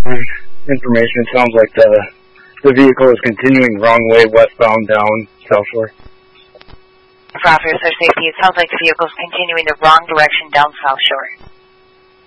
information. It sounds like the vehicle is continuing wrong way westbound down South Shore. For officer safety, it sounds like the vehicle is continuing the wrong direction down South Shore.